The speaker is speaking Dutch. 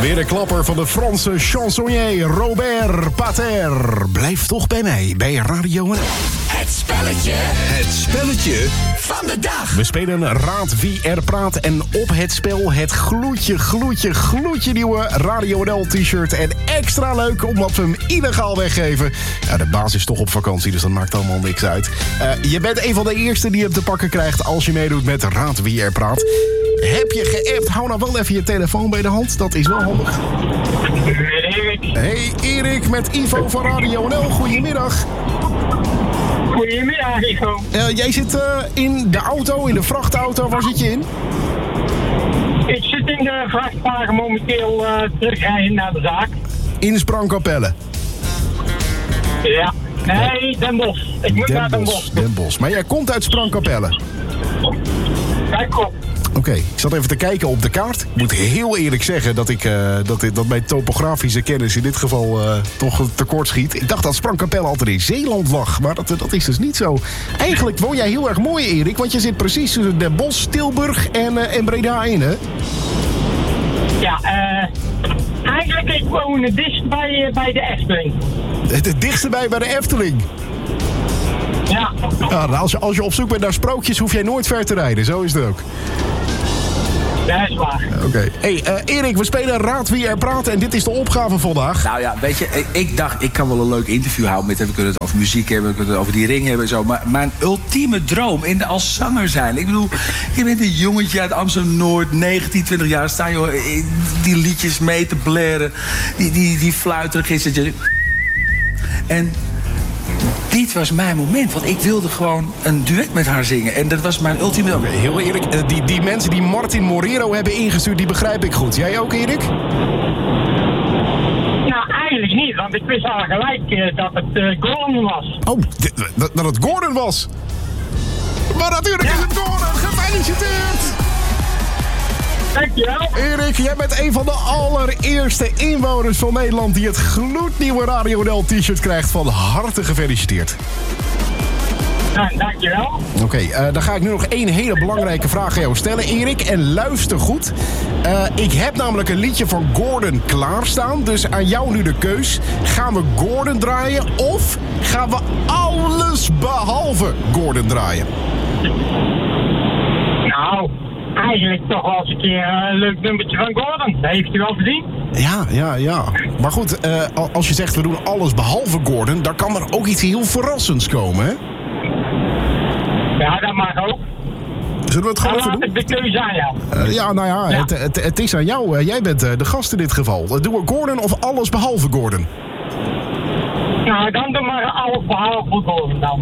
Weer de klapper van de Franse chansonnier Robert Pater. Blijf toch bij mij, bij Radio NL. Het spelletje van de dag. We spelen Raad wie er praat en op het spel het gloedje nieuwe Radio NL t-shirt. En extra leuk omdat we hem illegaal weggeven. Ja, de baas is toch op vakantie, dus dat maakt allemaal niks uit. Je bent een van de eerste die hem te pakken krijgt als je meedoet met Raad wie er praat. Heb je geappt? Hou nou wel even je telefoon bij de hand, dat is wel handig. Hey Erik met Ivo van Radio NL, goedemiddag. Goedemiddag, Ivo. Jij zit in de auto, in de vrachtauto. Waar zit je in? Ik zit in de vrachtwagen momenteel terugrijden naar de zaak. In Sprangkapelle? Ja. Nee, Den Bosch. Ik moet naar Den Bosch. Den Bosch. Maar jij komt uit Sprangkapelle? Dat klopt. Oké, ik zat even te kijken op de kaart. Ik moet heel eerlijk zeggen dat mijn topografische kennis in dit geval toch tekort schiet. Ik dacht dat Sprangkapelle altijd in Zeeland lag, maar dat is dus niet zo. Eigenlijk woon jij heel erg mooi, Erik, want je zit precies tussen Den Bosch, Tilburg en Breda in, hè? Ja, eigenlijk ik woon het dichtst bij de Efteling. Het dichtste bij de Efteling? Ja. Ja, als je op zoek bent naar sprookjes, hoef jij nooit ver te rijden. Zo is het ook. Dat is waar. Oké. Hey, Erik, we spelen Raad wie er praat en dit is de opgave vandaag. Nou ja, weet je, ik dacht, ik kan wel een leuk interview houden. We kunnen het over muziek hebben, we kunnen het over die ring hebben en zo. Maar mijn ultieme droom als zanger zijn. Ik bedoel, je bent een jongetje uit Amsterdam-Noord, 19, 20 jaar. Sta je die liedjes mee te blaren. Die fluiterig is dat je... En... dit was mijn moment, want ik wilde gewoon een duet met haar zingen. En dat was mijn ultieme... Okay, heel eerlijk, die mensen die Martin Morero hebben ingestuurd, die begrijp ik goed. Jij ook, Erik? Nou, eigenlijk niet, want ik wist al gelijk dat het Gordon was. Oh, dat het Gordon was? Maar natuurlijk is het Gordon! Gefeliciteerd! Dankjewel. Erik, jij bent een van de allereerste inwoners van Nederland die het gloednieuwe Radio NL t-shirt krijgt. Van harte gefeliciteerd. Nou, dankjewel. Oké, dan ga ik nu nog één hele belangrijke vraag aan jou stellen, Erik. En luister goed. Ik heb namelijk een liedje van Gordon klaarstaan. Dus aan jou nu de keus. Gaan we Gordon draaien of gaan we alles behalve Gordon draaien? Nou... eigenlijk toch wel eens een keer een leuk nummertje van Gordon. Dat heeft u wel gezien. Ja. Maar goed, als je zegt we doen alles behalve Gordon... dan kan er ook iets heel verrassends komen, hè? Ja, dat mag ook. Zullen we het gewoon dan even doen? laat ik de keuze aan jou. Ja. Het is aan jou. Jij bent de gast in dit geval. Doen we Gordon of alles behalve Gordon? Nou, dan doe maar alles behalve Gordon dan.